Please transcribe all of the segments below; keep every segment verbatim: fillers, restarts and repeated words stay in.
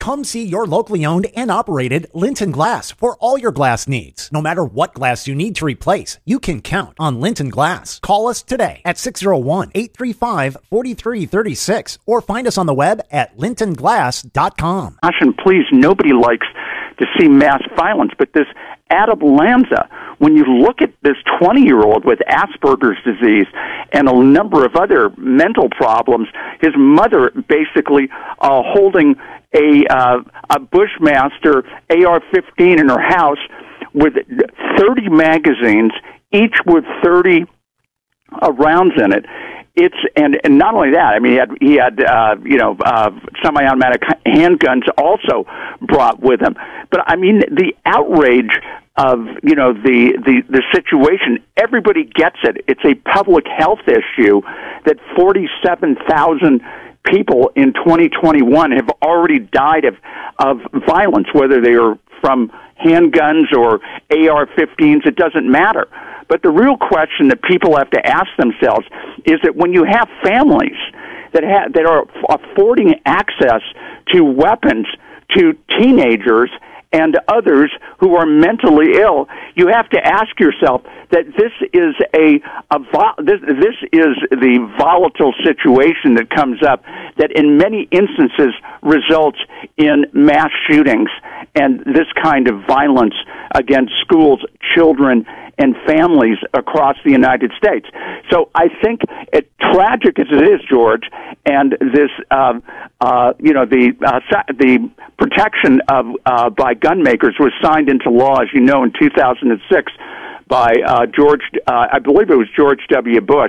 Come see your locally owned and operated Linton Glass for all your glass needs. No matter what glass you need to replace, you can count on Linton Glass. Call us today at six oh one, eight three five, four three three six or find us on the web at linton glass dot com. And please, nobody likes to see mass violence, but this Adam Lanza, when you look at this twenty-year-old with Asperger's disease and a number of other mental problems, his mother basically uh, holding a uh, a Bushmaster A R fifteen in her house with thirty magazines, each with thirty uh, rounds in it. It's and, and not only that. I mean, he had he had uh, you know uh, semi-automatic handguns also brought with him. But I mean, the outrage of you know the the the situation. Everybody gets it. It's a public health issue that forty-seven thousand people in twenty twenty-one have already died of of violence, whether they are from handguns or A R fifteens. It doesn't matter. But the real question that people have to ask themselves is that when you have families that ha- that are affording access to weapons to teenagers and others who are mentally ill, you have to ask yourself that this is a, a vo- this, this is the volatile situation that comes up that in many instances results in mass shootings and this kind of violence against schools, children, and families across the United States. So I think, it, tragic as it is, George, and this, uh, uh, you know, the uh, the protection of uh, by gun makers was signed into law, as you know, in two thousand six by uh, George, uh, I believe it was George W. Bush.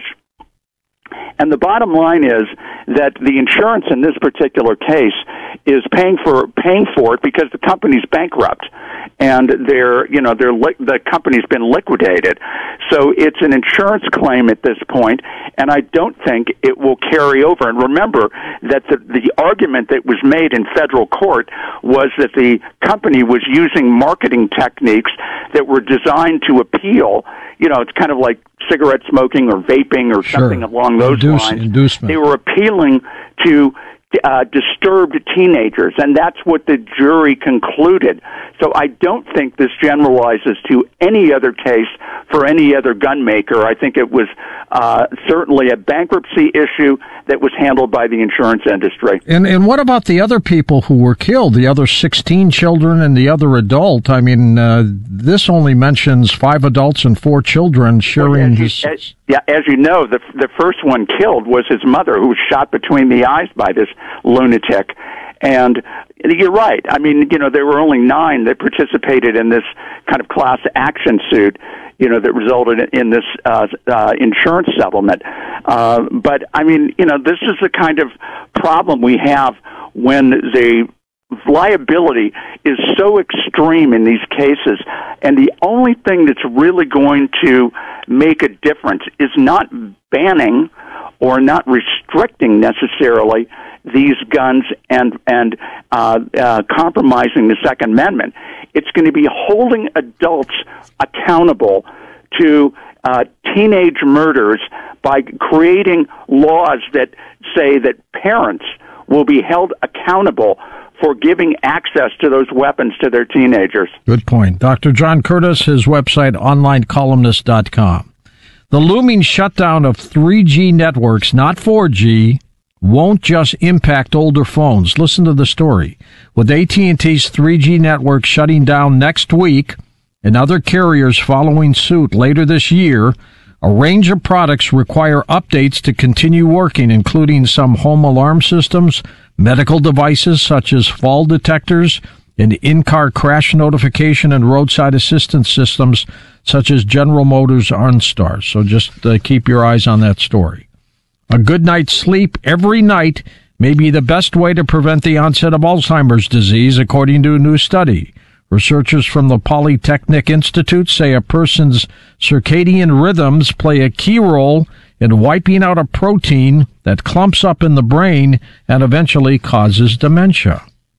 And the bottom line is that the insurance in this particular case is paying for paying for it because the company's bankrupt, and they're you know they're li- the company's been liquidated. So it's an insurance claim at this point, and I don't think it will carry over. And remember that the the argument that was made in federal court was that the company was using marketing techniques that were designed to appeal. You know, it's kind of like cigarette smoking or vaping or sure. something along those Induce, lines. Inducement. They were appealing to uh, disturbed teenagers, and that's what the jury concluded. So I don't think this generalizes to any other case for any other gun maker. I think it was uh, certainly a bankruptcy issue that was handled by the insurance industry. And and what about the other people who were killed, the other sixteen children and the other adult? I mean, uh, this only mentions five adults and four children sharing well, his... As, yeah, as you know, the the first one killed was his mother, who was shot between the eyes by this lunatic. And you're right. I mean, you know, there were only nine that participated in this kind of class action suit, you know, that resulted in this uh, uh, insurance settlement. Uh, but, I mean, you know, this is the kind of problem we have when the liability is so extreme in these cases, and the only thing that's really going to make a difference is not banning or not restricting necessarily these guns and and uh, uh, compromising the Second Amendment. It's going to be holding adults accountable to uh, teenage murders by creating laws that say that parents will be held accountable for giving access to those weapons to their teenagers. Good point. Doctor John Curtis, his website, online columnist dot com. The looming shutdown of three G networks, not four G, won't just impact older phones. Listen to the story. With A T and T's three G network shutting down next week and other carriers following suit later this year, a range of products require updates to continue working, including some home alarm systems, medical devices such as fall detectors, and in-car crash notification and roadside assistance systems such as General Motors OnStar. So just uh, keep your eyes on that story. A good night's sleep every night may be the best way to prevent the onset of Alzheimer's disease, according to a new study. Researchers from the Polytechnic Institute say a person's circadian rhythms play a key role in wiping out a protein that clumps up in the brain and eventually causes dementia.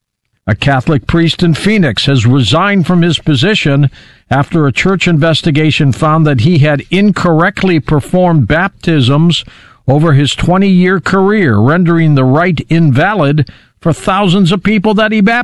A Catholic priest in Phoenix has resigned from his position after a church investigation found that he had incorrectly performed baptisms over his twenty-year career, rendering the rite invalid for thousands of people that he baptized.